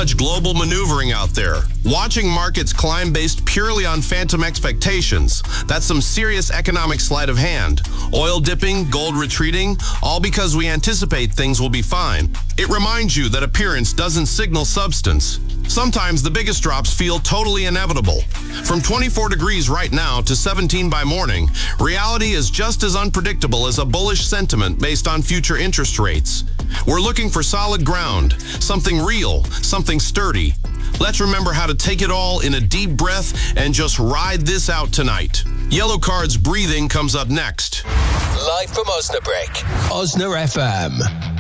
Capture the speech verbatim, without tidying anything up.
much global maneuvering out there. Watching markets climb based purely on phantom expectations, that's some serious economic sleight of hand. Oil dipping, gold retreating, all because we anticipate things will be fine. It reminds you that appearance doesn't signal substance. Sometimes the biggest drops feel totally inevitable. From twenty-four degrees right now to seventeen by morning, reality is just as unpredictable as a bullish sentiment based on future interest rates. We're looking for solid ground, something real, something sturdy. Let's remember how to take it all in a deep breath and just ride this out tonight. Yellow Card's Breathing comes up next. Live from Osnabrück, Osna F M.